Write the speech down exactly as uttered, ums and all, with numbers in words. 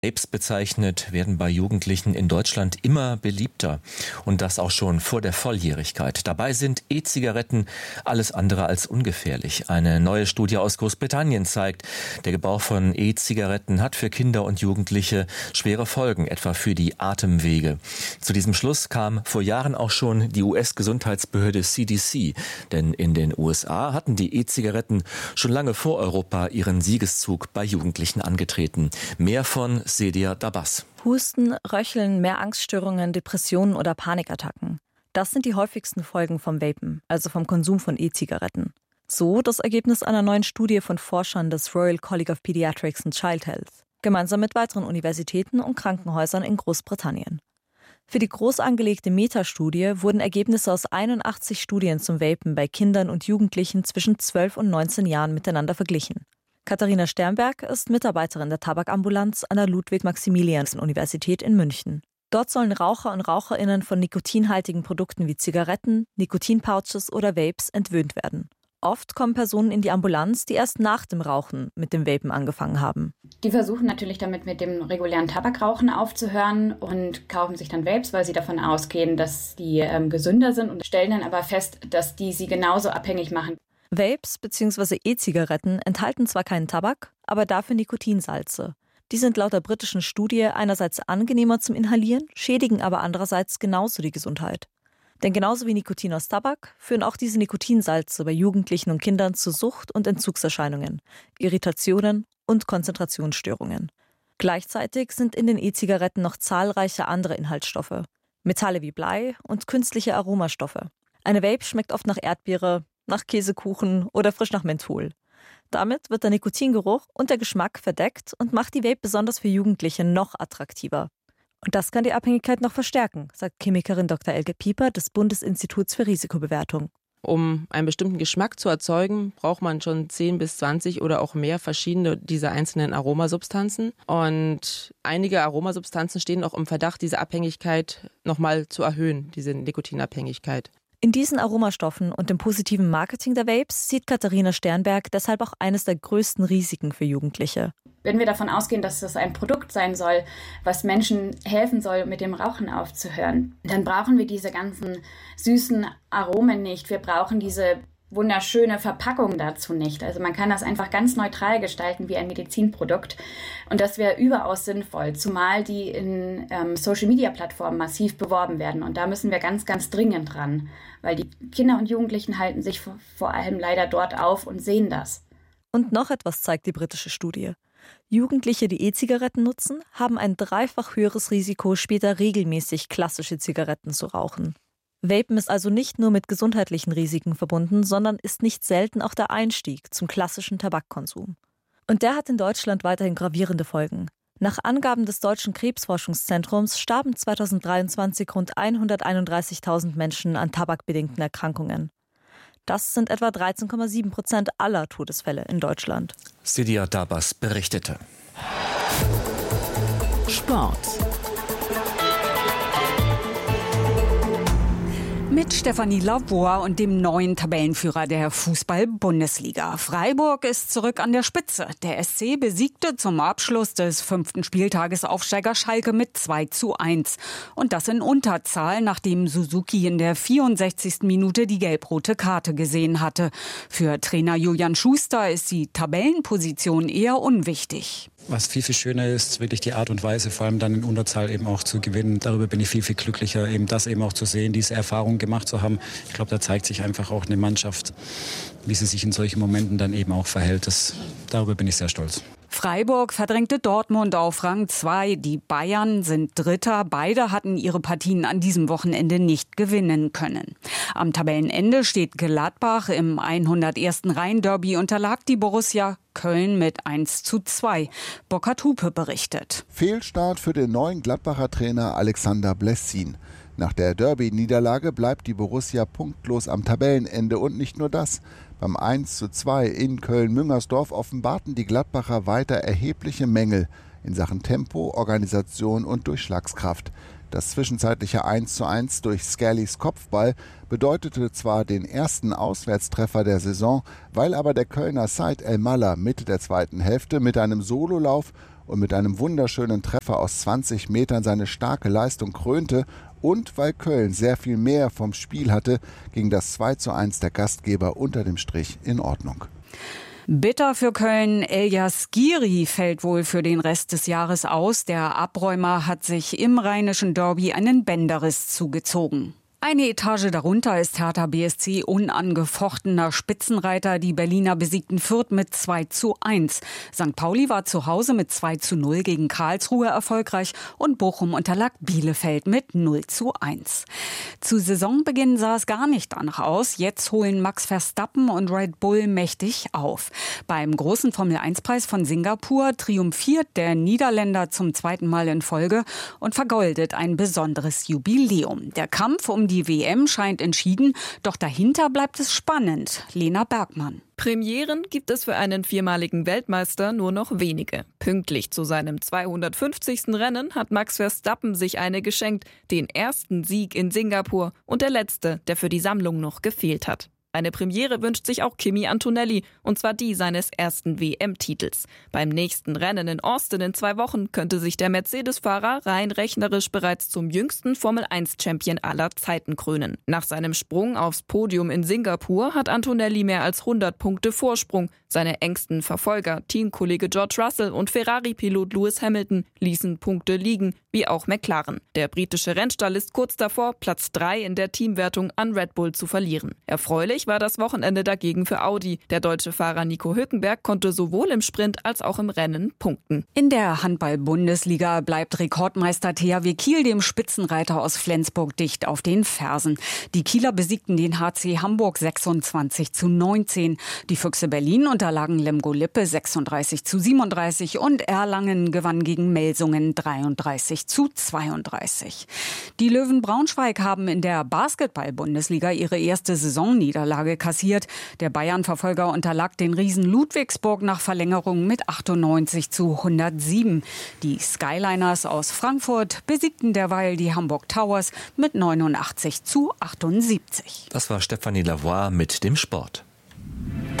Vapes bezeichnet, werden bei Jugendlichen in Deutschland immer beliebter. Und das auch schon vor der Volljährigkeit. Dabei sind E-Zigaretten alles andere als ungefährlich. Eine neue Studie aus Großbritannien zeigt, der Gebrauch von E-Zigaretten hat für Kinder und Jugendliche schwere Folgen, etwa für die Atemwege. Zu diesem Schluss kam vor Jahren auch schon die U S-Gesundheitsbehörde C D C. Denn in den U S A hatten die E-Zigaretten schon lange vor Europa ihren Siegeszug bei Jugendlichen angetreten. Mehr von Sedia Dabas. Husten, Röcheln, mehr Angststörungen, Depressionen oder Panikattacken. Das sind die häufigsten Folgen vom Vapen, also vom Konsum von E-Zigaretten. So das Ergebnis einer neuen Studie von Forschern des Royal College of Pediatrics and Child Health, gemeinsam mit weiteren Universitäten und Krankenhäusern in Großbritannien. Für die groß angelegte Metastudie wurden Ergebnisse aus einundachtzig Studien zum Vapen bei Kindern und Jugendlichen zwischen zwölf und neunzehn Jahren miteinander verglichen. Katharina Sternberg ist Mitarbeiterin der Tabakambulanz an der Ludwig-Maximilians-Universität in München. Dort sollen Raucher und RaucherInnen von nikotinhaltigen Produkten wie Zigaretten, Nikotinpouches oder Vapes entwöhnt werden. Oft kommen Personen in die Ambulanz, die erst nach dem Rauchen mit dem Vapen angefangen haben. Die versuchen natürlich damit mit dem regulären Tabakrauchen aufzuhören und kaufen sich dann Vapes, weil sie davon ausgehen, dass die ähm, gesünder sind und stellen dann aber fest, dass die sie genauso abhängig machen. Vapes bzw. E-Zigaretten enthalten zwar keinen Tabak, aber dafür Nikotinsalze. Die sind laut der britischen Studie einerseits angenehmer zum Inhalieren, schädigen aber andererseits genauso die Gesundheit. Denn genauso wie Nikotin aus Tabak führen auch diese Nikotinsalze bei Jugendlichen und Kindern zu Sucht- und Entzugserscheinungen, Irritationen und Konzentrationsstörungen. Gleichzeitig sind in den E-Zigaretten noch zahlreiche andere Inhaltsstoffe, Metalle wie Blei und künstliche Aromastoffe. Eine Vape schmeckt oft nach Erdbeere, nach Käsekuchen oder frisch nach Menthol. Damit wird der Nikotingeruch und der Geschmack verdeckt und macht die Vape besonders für Jugendliche noch attraktiver. Und das kann die Abhängigkeit noch verstärken, sagt Chemikerin Doktor Elke Pieper des Bundesinstituts für Risikobewertung. Um einen bestimmten Geschmack zu erzeugen, braucht man schon zehn bis zwanzig oder auch mehr verschiedene dieser einzelnen Aromasubstanzen. Und einige Aromasubstanzen stehen auch im Verdacht, diese Abhängigkeit nochmal zu erhöhen, diese Nikotinabhängigkeit. In diesen Aromastoffen und dem positiven Marketing der Vapes sieht Katharina Sternberg deshalb auch eines der größten Risiken für Jugendliche. Wenn wir davon ausgehen, dass das ein Produkt sein soll, was Menschen helfen soll, mit dem Rauchen aufzuhören, dann brauchen wir diese ganzen süßen Aromen nicht. Wir brauchen diese wunderschöne Verpackung dazu nicht. Also man kann das einfach ganz neutral gestalten wie ein Medizinprodukt. Und das wäre überaus sinnvoll, zumal die in ähm, Social-Media-Plattformen massiv beworben werden. Und da müssen wir ganz, ganz dringend dran, weil die Kinder und Jugendlichen halten sich vor, vor allem leider dort auf und sehen das. Und noch etwas zeigt die britische Studie. Jugendliche, die E-Zigaretten nutzen, haben ein dreifach höheres Risiko, später regelmäßig klassische Zigaretten zu rauchen. Vapen ist also nicht nur mit gesundheitlichen Risiken verbunden, sondern ist nicht selten auch der Einstieg zum klassischen Tabakkonsum. Und der hat in Deutschland weiterhin gravierende Folgen. Nach Angaben des Deutschen Krebsforschungszentrums starben zweitausenddreiundzwanzig rund hunderteinunddreißigtausend Menschen an tabakbedingten Erkrankungen. Das sind etwa dreizehn Komma sieben Prozent aller Todesfälle in Deutschland. Sedia Dabas berichtete. Sport. Mit Stefanie Lavoie und dem neuen Tabellenführer der Fußball-Bundesliga. Freiburg ist zurück an der Spitze. Der S C besiegte zum Abschluss des fünften Spieltages Aufsteiger Schalke mit zwei zu eins. Und das in Unterzahl, nachdem Suzuki in der vierundsechzigsten Minute die gelb-rote Karte gesehen hatte. Für Trainer Julian Schuster ist die Tabellenposition eher unwichtig. Was viel, viel schöner ist, wirklich die Art und Weise, vor allem dann in Unterzahl eben auch zu gewinnen. Darüber bin ich viel, viel glücklicher, eben das eben auch zu sehen, diese Erfahrung gemacht zu haben. Ich glaube, da zeigt sich einfach auch eine Mannschaft, wie sie sich in solchen Momenten dann eben auch verhält. Das, darüber bin ich sehr stolz. Freiburg verdrängte Dortmund auf Rang zwei. Die Bayern sind Dritter. Beide hatten ihre Partien an diesem Wochenende nicht gewinnen können. Am Tabellenende steht Gladbach. Im hundertersten Rhein-Derby unterlag die Borussia Köln mit eins zu zwei. Burkhard Hupe berichtet. Fehlstart für den neuen Gladbacher Trainer Alexander Blessin. Nach der Derby-Niederlage bleibt die Borussia punktlos am Tabellenende und nicht nur das. Beim eins zu zwei in Köln-Müngersdorf offenbarten die Gladbacher weiter erhebliche Mängel in Sachen Tempo, Organisation und Durchschlagskraft. Das zwischenzeitliche eins zu eins durch Scallys Kopfball bedeutete zwar den ersten Auswärtstreffer der Saison, weil aber der Kölner Said El Malla Mitte der zweiten Hälfte mit einem Sololauf und mit einem wunderschönen Treffer aus zwanzig Metern seine starke Leistung krönte. Und weil Köln sehr viel mehr vom Spiel hatte, ging das zwei zu eins der Gastgeber unter dem Strich in Ordnung. Bitter für Köln, Eljas Giri fällt wohl für den Rest des Jahres aus. Der Abräumer hat sich im rheinischen Derby einen Bänderriss zugezogen. Eine Etage darunter ist Hertha B S C unangefochtener Spitzenreiter. Die Berliner besiegten Fürth mit zwei zu eins. Sankt Pauli war zu Hause mit zwei zu null gegen Karlsruhe erfolgreich und Bochum unterlag Bielefeld mit null zu eins. Zu Saisonbeginn sah es gar nicht danach aus. Jetzt holen Max Verstappen und Red Bull mächtig auf. Beim großen Formel eins Preis von Singapur triumphiert der Niederländer zum zweiten Mal in Folge und vergoldet ein besonderes Jubiläum. Der Kampf um die W M scheint entschieden, doch dahinter bleibt es spannend. Lena Bergmann. Premieren gibt es für einen viermaligen Weltmeister nur noch wenige. Pünktlich zu seinem zweihundertfünfzigsten Rennen hat Max Verstappen sich eine geschenkt, den ersten Sieg in Singapur und der letzte, der für die Sammlung noch gefehlt hat. Eine Premiere wünscht sich auch Kimi Antonelli, und zwar die seines ersten W M-Titels. Beim nächsten Rennen in Austin in zwei Wochen könnte sich der Mercedes-Fahrer rein rechnerisch bereits zum jüngsten Formel eins Champion aller Zeiten krönen. Nach seinem Sprung aufs Podium in Singapur hat Antonelli mehr als hundert Punkte Vorsprung. Seine engsten Verfolger, Teamkollege George Russell und Ferrari-Pilot Lewis Hamilton, ließen Punkte liegen, wie auch McLaren. Der britische Rennstall ist kurz davor, Platz drei in der Teamwertung an Red Bull zu verlieren. Erfreulich war das Wochenende dagegen für Audi. Der deutsche Fahrer Nico Hülkenberg konnte sowohl im Sprint als auch im Rennen punkten. In der Handball-Bundesliga bleibt Rekordmeister T H W Kiel dem Spitzenreiter aus Flensburg dicht auf den Fersen. Die Kieler besiegten den H C Hamburg sechsundzwanzig zu neunzehn. Die Füchse Berlin unterlagen Lemgo-Lippe sechsunddreißig zu siebenunddreißig und Erlangen gewann gegen Melsungen dreiunddreißig zu zweiunddreißig. Die Löwen Braunschweig haben in der Basketball-Bundesliga ihre erste Saisonniederlage kassiert. Der Bayern-Verfolger unterlag den Riesen Ludwigsburg nach Verlängerung mit achtundneunzig zu hundertsieben. Die Skyliners aus Frankfurt besiegten derweil die Hamburg Towers mit neunundachtzig zu achtundsiebzig. Das war Stefanie Lavoie mit dem Sport.